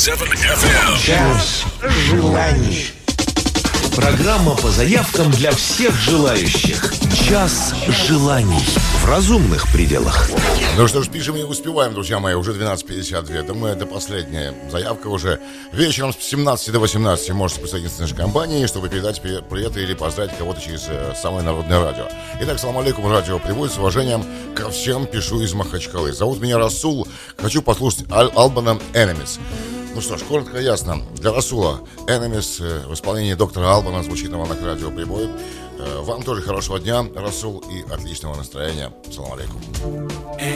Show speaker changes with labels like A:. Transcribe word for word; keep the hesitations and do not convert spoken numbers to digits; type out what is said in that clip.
A: семь эф эм.
B: Час желаний. Программа по заявкам для всех желающих. Час желаний. В разумных пределах.
C: Ну что ж, пишем и успеваем, друзья мои. Уже двенадцать пятьдесят два. Думаю, это последняя заявка уже. Вечером с семнадцати до восемнадцати можете присоединиться к нашей компании, чтобы передать привет или поздравить кого-то через э, самое народное радио. Итак, салам алейкум, радио приводит с уважением ко всем. Пишу из Махачкалы. Зовут меня Расул. Хочу послушать Аль- Албана «Enemies». Ну что ж, коротко и ясно. Для Расула «Enemies» в исполнении доктора Албана звучит на волнах радио «Прибой». Вам тоже хорошего дня, Расул, и отличного настроения. Салам алейкум.